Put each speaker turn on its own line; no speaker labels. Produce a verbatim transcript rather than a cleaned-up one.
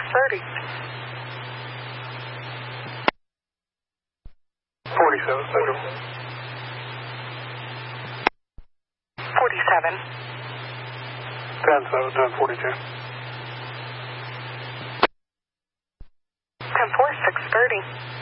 thirty.
forty-seven, Central.
forty-seven.
ten seven, ten forty-two.
ten four, six thirty.